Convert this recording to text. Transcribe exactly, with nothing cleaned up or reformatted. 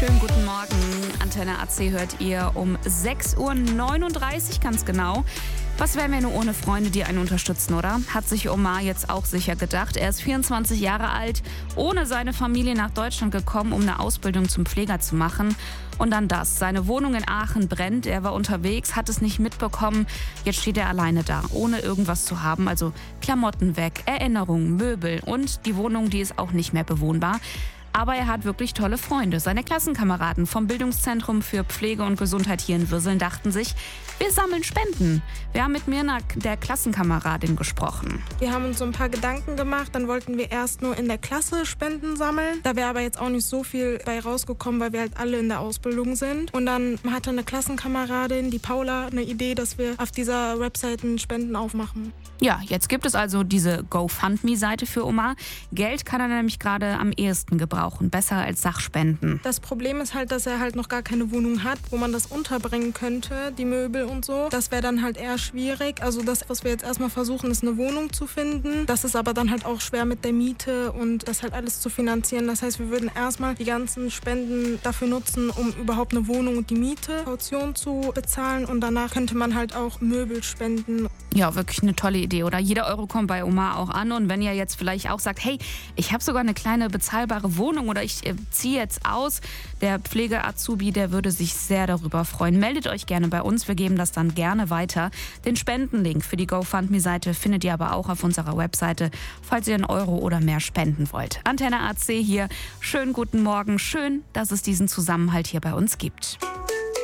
Schönen guten Morgen. Antenne A C hört ihr um sechs Uhr neununddreißig ganz genau. Was wären wir nur ohne Freunde, die einen unterstützen, oder? Hat sich Omar jetzt auch sicher gedacht. Er ist vierundzwanzig Jahre alt, ohne seine Familie nach Deutschland gekommen, um eine Ausbildung zum Pfleger zu machen. Und dann das. Seine Wohnung in Aachen brennt. Er war unterwegs, hat es nicht mitbekommen. Jetzt steht er alleine da, ohne irgendwas zu haben. Also Klamotten weg, Erinnerungen, Möbel und die Wohnung, die ist auch nicht mehr bewohnbar. Aber er hat wirklich tolle Freunde. Seine Klassenkameraden vom Bildungszentrum für Pflege und Gesundheit hier in Würseln dachten sich, wir sammeln Spenden. Wir haben mit Mirna, der Klassenkameradin, gesprochen. Wir haben uns so ein paar Gedanken gemacht. Dann wollten wir erst nur in der Klasse Spenden sammeln. Da wäre aber jetzt auch nicht so viel bei rausgekommen, weil wir halt alle in der Ausbildung sind. Und dann hatte eine Klassenkameradin, die Paula, eine Idee, dass wir auf dieser Website Spenden aufmachen. Ja, jetzt gibt es also diese GoFundMe-Seite für Omar. Geld kann er nämlich gerade am ehesten gebrauchen, besser als Sachspenden. Das Problem ist halt, dass er halt noch gar keine Wohnung hat, wo man das unterbringen könnte, die Möbel und so. Das wäre dann halt eher schwierig. Also das, was wir jetzt erstmal versuchen, ist eine Wohnung zu finden. Das ist aber dann halt auch schwer mit der Miete und das halt alles zu finanzieren. Das heißt, wir würden erstmal die ganzen Spenden dafür nutzen, um überhaupt eine Wohnung und die Miete, Kaution zu bezahlen und danach könnte man halt auch Möbel spenden. Ja, wirklich eine tolle Idee, oder? Jeder Euro kommt bei Omar auch an. Und wenn ihr jetzt vielleicht auch sagt, hey, ich habe sogar eine kleine bezahlbare Wohnung oder ich äh, ziehe jetzt aus, der Pflege-Azubi, der würde sich sehr darüber freuen. Meldet euch gerne bei uns, wir geben das dann gerne weiter. Den Spendenlink für die GoFundMe-Seite findet ihr aber auch auf unserer Webseite, falls ihr einen Euro oder mehr spenden wollt. Antenne A C hier, schönen guten Morgen, schön, dass es diesen Zusammenhalt hier bei uns gibt.